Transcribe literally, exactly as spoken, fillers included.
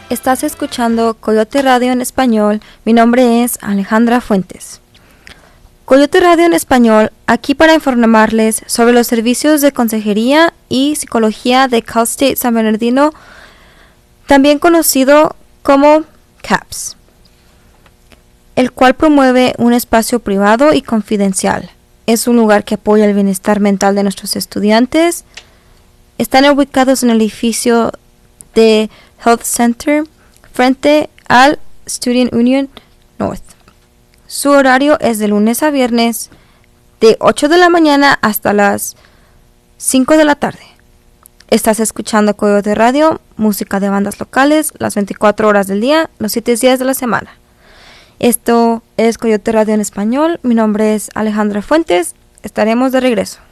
Estás escuchando Coyote Radio en español. Mi nombre es Alejandra Fuentes. Coyote Radio en español, aquí para informarles sobre los servicios de consejería y psicología de Cal State San Bernardino, también conocido como CAPS, el cual promueve un espacio privado y confidencial. Es un lugar que apoya el bienestar mental de nuestros estudiantes. Están ubicados en el edificio de Health Center frente al Student Union North. Su horario es de lunes a viernes de ocho de la mañana hasta las cinco de la tarde. Estás escuchando Coyote Radio, música de bandas locales, las veinticuatro horas del día, los siete días de la semana. Esto es Coyote Radio en español. Mi nombre es Alejandra Fuentes. Estaremos de regreso.